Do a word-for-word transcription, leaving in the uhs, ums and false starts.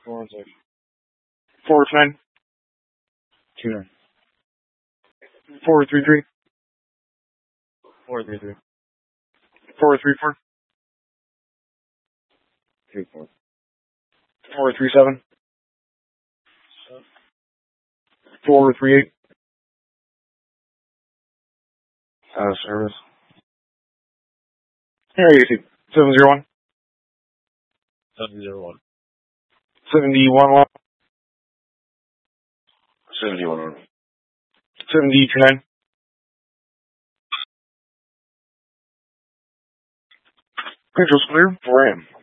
Four six. Four nine. Two nine. Four three three. Four three three. Four three four. Three four. Four three seven. Four three eight. Out of service. Here you see. Seven zero one. Seven zero one. Seventy one one. Seventy one one. Seventy two nine. Control's clear. Four A M.